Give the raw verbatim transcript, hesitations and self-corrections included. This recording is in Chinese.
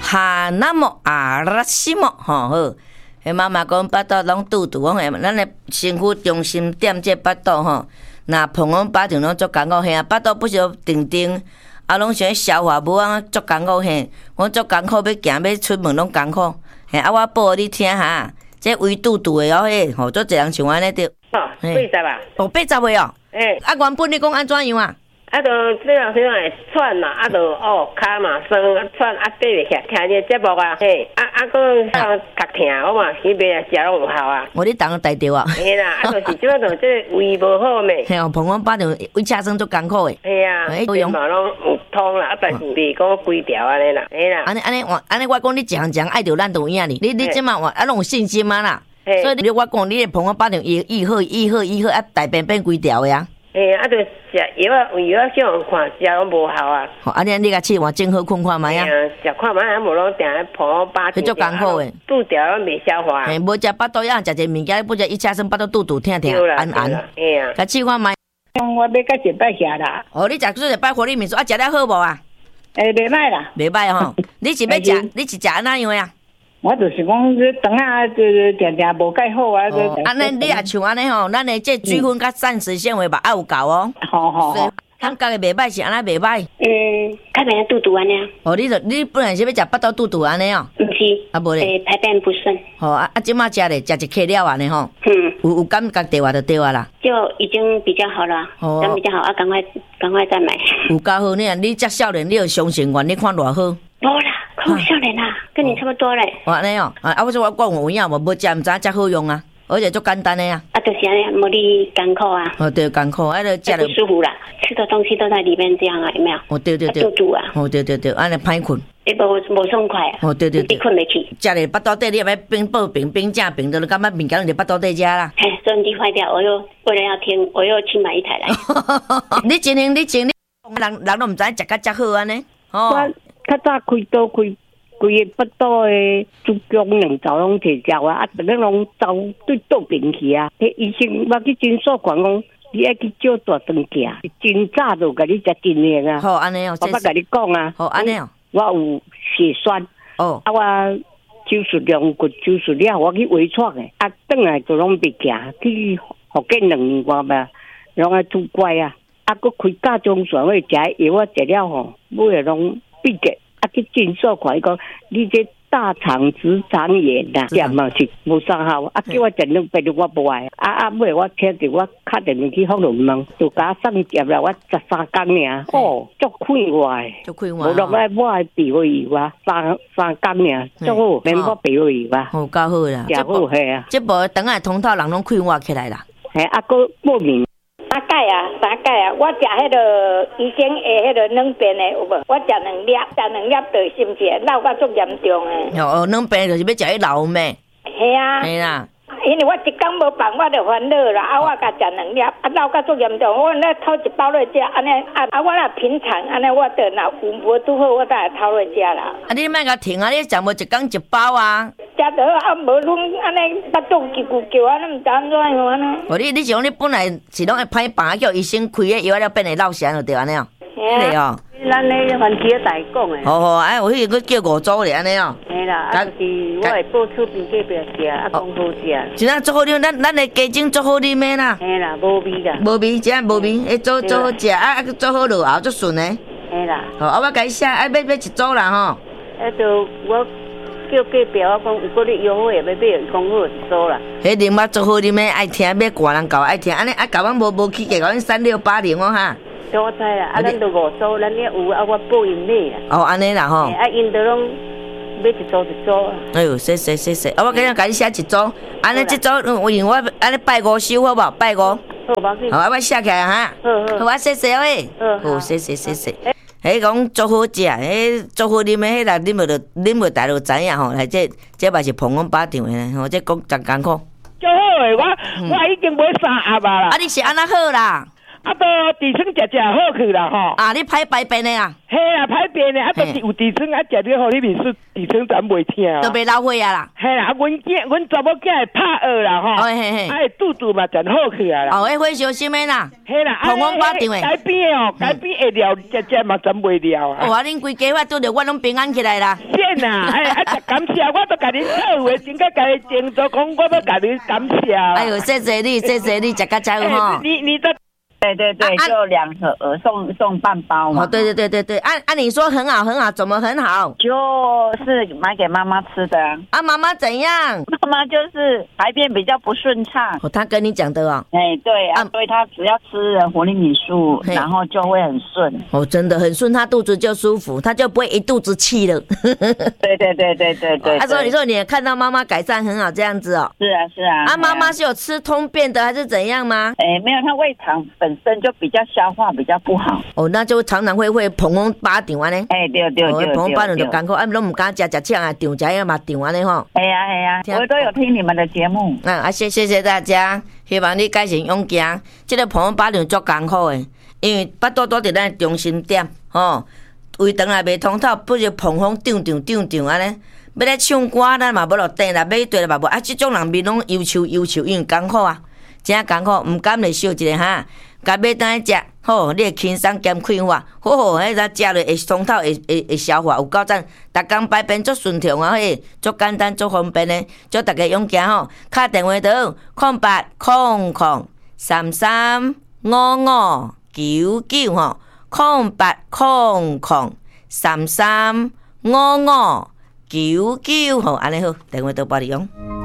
哈那么阿拉西莫吼好。迄妈妈讲巴肚拢肚肚，讲诶，咱诶身躯中心点这巴肚吼，若碰阮巴掌拢足艰苦，嘿啊，巴肚不是定定，啊，拢想消化无啊，足艰苦嘿，我足艰苦要行要出门拢艰苦，嘿啊，我报你听哈，这胃肚肚诶哦嘿，吼，足侪人像安尼着。 哦，八十啊。 哦，八十岁哦。诶。啊，原本你讲安怎样啊？ 啊，就这样这样会喘嘛，啊，就哦骹嘛酸喘啊，爬袂起来，听这节目啊，嘿，啊啊，佮较较疼，我嘛去买啊，食拢有效啊。 我你当个带着啊。 嘿啦，啊，就是即摆就这胃无好咩。 嘿哦，碰阮巴掌胃车生足艰苦诶。 嘿啊，胃嘛拢有通啦，啊，但是袂讲规条安尼啦，嘿啦。 安尼安尼我安尼我讲你一项一项爱着咱都有影哩，你你即马我啊拢有信心啊啦。所以你我讲你碰阮巴掌医医好医好医好啊，大便变规条诶啊。 嘿，啊，就食药啊，有药上看食拢无效啊。 吼，啊，你你甲试换正好困看卖啊。 食看卖啊，无拢定咧破巴肚。 足艰苦诶。 肚条拢袂消化。 嘿，无食巴肚样，食者物件，不食一车生巴肚肚肚疼疼，按按。 嘿啊。 甲试看卖。 我要甲一摆下啦。 哦，你食做一摆活力面说啊，食了好无啊？ 诶，袂歹啦。 袂歹吼，你是要食，你是食安怎样啊？ 我就是讲，这肠啊，这定定无介好啊。 哦，安尼你也像安尼吼，咱的这水分甲膳食纤维吧，爱有够哦。 好好好。 感觉袂歹是安尼袂歹。 嗯，较袂肚肚安尼。 哦，你就你本来是要食巴肚肚肚安尼哦。 毋是。 啊无咧。 诶，排便不顺。 吼啊啊！即马食咧，食一克了安尼吼。 嗯。 有有感觉对啊，就对啊啦。 就已经比较好了。哦。这样比较好啊！赶快赶快再买。 有够好，你啊，你遮少年，你有相信我，你看偌好。 无啦。我少年啦，跟你差不多嘞。 哦，安尼哦，啊，我说我讲有影无，无食毋知遮好用啊，而且足简单的呀。 啊，就是安尼，无你艰苦啊。 哦，对，艰苦，啊，就食不舒服啦，吃的东西都在里面，这样啊，有没有？ 哦，对对对。 肚肚啊。 哦，对对对，安尼歹困。 你无无爽快啊。 哦，对对对。 你困袂去。 食咧巴肚底，你也要冰报冰冰正冰，就感觉物件伫巴肚底食啦。 嘿，收音机坏掉，我又为了要听，我又去买一台来。 你真行，你真，人人都毋知食甲遮好安尼。 哦。我较早开刀开。规个巴肚诶，子宫两罩拢摕掉啊！啊，逐个拢走对倒边去啊！迄医生我去诊所讲讲，你爱去照大肠镜，真早就甲你食金营啊！ 好安尼哦， 我捌甲你讲啊！ 好安尼哦， 我有血栓哦， 啊我手术量骨手术了，我去微创诶，啊，转来就拢袂行，去福建两年外吧，拢爱拄拐啊！啊，佮开甲中线，我食药我食了吼，尾下拢闭结。啊，去诊所看伊讲，你这大肠直肠炎啦，点嘛是无啥效。啊，叫我食两百，我无爱。啊啊，尾我听着我敲电话去福隆问，就甲我送接啦，我十三工尔，哦，足快活诶， 足快活。 无落来我爱鼻胃油啊，三三工尔，足好，免我鼻胃油啊。 好，够好啦， 食好系啊。 这部等下通透人拢快活起来啦。 嘿，啊，个过敏。 三钙啊，三钙啊！我食迄个医生下迄个软便的有无？我食两粒，食两粒对心结老甲足严重诶。 哦，软便就是要食迄老咩？ 系啊。 系啦。 因为我一工无饭，我就烦恼啦。啊，我甲食两粒，啊老甲足严重。我那偷一包落食，安尼啊啊！我若平常安尼，我得若有无拄好，我再来偷落食啦。 啊，你莫甲停啊！你食无一工一包啊？ 食得啊，无拢安尼巴肚叽咕叫啊，你毋知安怎样安尼。 哦，你你讲你本来是拢会歹病，叫医生开个药了变会落翔就对安尼哦。 对哦。 咱咧番茄大讲诶。 好好，哎，有迄个叫五组咧安尼哦。 嘿啦，啊就是我会报出边隔壁食，啊讲好食。 真啊，足好啉，咱咱的鸡精足好啉诶啦。 嘿啦，无味啦。 无味，真啊无味，诶，做做好食，啊啊做好落后足顺诶。 嘿啦。 好，啊我甲伊写，啊要要一组啦吼。 啊就我叫隔壁我讲，如果你优惠要买，讲好一组啦。 迄零八足好啉诶，爱听要挂人教爱听，安尼啊甲阮无无起价，甲阮三六八零哦哈。 我知啦，啊，咱都五组，咱咧有啊，我报因买啦。 哦，安尼啦吼。 啊，因都拢买一组一组啊。 哎呦，谢谢谢谢，啊，我今日甲你写一组，安尼这组，我因为我安尼拜五收好无？拜五。好， 好， 我写起来哈。 好好。 好，我谢谢喂。好，谢谢谢谢。迄讲足好食，迄足好啉诶，迄来啉无着啉无大就知影吼。来这这嘛是捧阮巴掌诶，吼，这讲真艰苦。 足好诶，我我已经买三盒啊啦。 啊，你是安那好啦？ 啊，都地床食食好去啦吼。 啊，你歹排便的啊？ 嘿啦，歹便的，啊，都有地床啊，食了互你面说地床咱袂疼啊。 都袂老血啊啦。 嘿啦，啊，阮囝，阮查某囝会拍学啦吼。 嘿嘿嘿。 啊，肚肚嘛真好去啊啦。 哦，迄火烧心的啦。 嘿啦， 澎澎巴掌的。 改变哦，改变会了，食食嘛真袂了啊。 哦，啊，恁规家伙拄着我拢平安起来啦。 见啦，哎，啊，感谢，我都甲你做话，真个甲你敬做讲，我要甲你感谢。 哎呦，谢谢你，谢谢你，食个加油吼。 你你的。 对对对，啊、就两盒呃送送半包嘛。 哦，对对对对对，按、啊、按、啊、你说很好很好，怎么很好？ 就是买给妈妈吃的啊。 啊，妈妈怎样？ 妈妈就是排便比较不顺畅。 哦，他跟你讲的哦。 哎，对啊，所以他只要吃了活力敏素，然后就会很顺。 哦，真的很顺，他肚子就舒服，他就不会一肚子气了。 对对对对对对。 他说：“你说你也看到妈妈改善很好，这样子哦。” 是啊是啊。 啊，妈妈是有吃通便的还是怎样吗？ 哎，没有，他胃肠本身就比较消化比较不好。 哦，那就常常会会膨风巴掌安尼。 哎，对对对。 膨风巴掌就艰苦，啊，拢唔敢食食呛啊，长食遐嘛长安尼吼。 哎呀哎呀，我都有听你们的节目。 啊啊，谢谢谢大家，希望你改善勇行。这个膨风巴掌足艰苦的，因为巴肚肚伫咱中心点，吼，胃肠也袂通透，不就膨风胀胀胀胀安尼。要来唱歌，咱嘛无落地啦，买对啦嘛无。啊，即种人面拢忧愁忧愁，因为艰苦啊，真艰苦，毋甘来烧一个哈。甲买当来食，好，你会轻松兼快活，好好，迄个食落会通透，会会会消化，有够赞。逐工排便足顺畅啊，嘿，足简单，足方便的，祝大家勇行吼。敲电话到空八空空三三五五九九吼，空八空空三三五五九九吼，安尼好，电话到拨你用。